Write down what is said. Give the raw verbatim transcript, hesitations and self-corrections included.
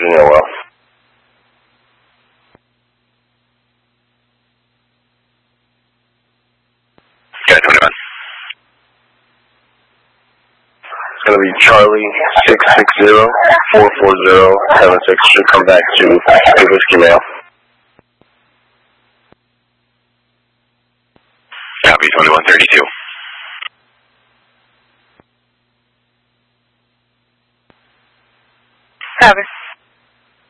Virginia well. Sky twenty-one. It's going to be Charlie six six zero four four zero seven six. Should come back to a whiskey mail. Copy twenty-one thirty-two. Copy.